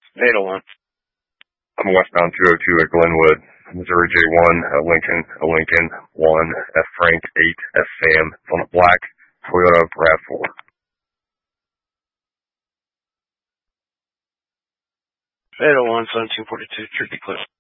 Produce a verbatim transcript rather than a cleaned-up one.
Fatal one. I'm westbound two oh two at Glenwood, Missouri J one, a Lincoln, a Lincoln, one, F Frank, eight, F Sam, on a black Toyota RAV four. Fatal one, seventeen forty-two, Turkey Cliff.